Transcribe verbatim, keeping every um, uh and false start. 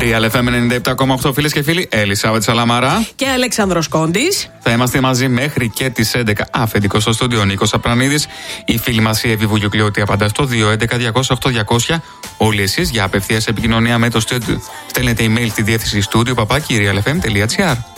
Real εφ εμ ενενήντα επτά κόμμα οκτώ, φίλες και φίλοι, Ελισάβετ Σαλαμάρα και Αλέξανδρος Κόντης. Θα είμαστε μαζί μέχρι και τις έντεκα. Αφεντικό στο στούντιο Νίκος Απρανίδης. Η φίλη μας η Εύη Βουγιουκλιώτη απαντά στο δύο έντεκα διακόσια οκτώ διακόσια. Όλοι εσείς για απευθείας επικοινωνία με το στούντιο στέλνετε email στη διεύθυνση στούντιο παπάκι realfm.gr.